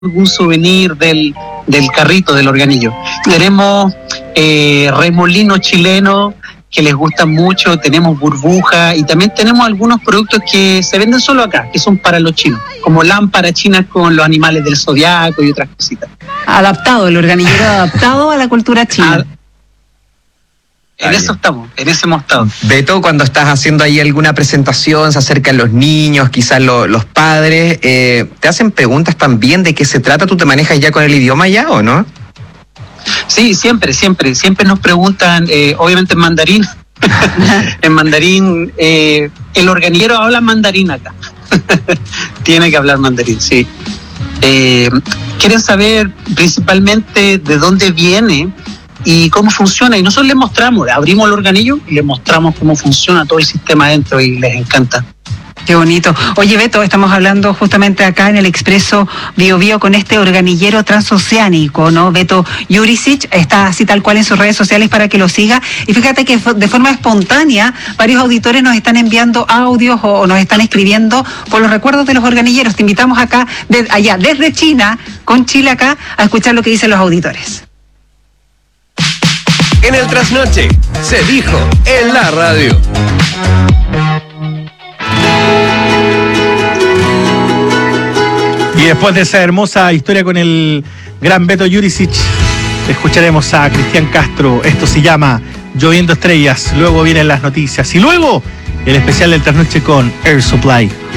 algún souvenir del carrito del organillo. Tenemos remolino chileno que les gusta mucho, tenemos burbuja y también tenemos algunos productos que se venden solo acá, que son para los chinos, como lámparas chinas con los animales del zodiaco y otras cositas. Adaptado, el organillero adaptado a la cultura china. En eso estamos, en ese hemos estado. Beto, cuando estás haciendo ahí alguna presentación, se acercan los niños, quizás los padres, ¿te hacen preguntas también de qué se trata? ¿Tú te manejas ya con el idioma ya o no? Sí, siempre nos preguntan, obviamente en mandarín. En mandarín, el organillero habla mandarín acá. Tiene que hablar mandarín, sí. Quieren saber principalmente de dónde viene y cómo funciona, y nosotros les mostramos, abrimos el organillo y les mostramos cómo funciona todo el sistema adentro y les encanta. Qué bonito. Oye, Beto, estamos hablando justamente acá en el Expreso Bio Bio con este organillero transoceánico, ¿no? Beto Jurisic está así tal cual en sus redes sociales para que lo siga. Y fíjate que de forma espontánea varios auditores nos están enviando audios o nos están escribiendo por los recuerdos de los organilleros. Te invitamos acá, allá, desde China, con Chile acá, a escuchar lo que dicen los auditores. En el trasnoche, se dijo en la radio. Y después de esa hermosa historia con el gran Beto Jurisic, escucharemos a Cristian Castro. Esto se llama Lloviendo Estrellas. Luego vienen las noticias. Y luego el especial del trasnoche con Air Supply.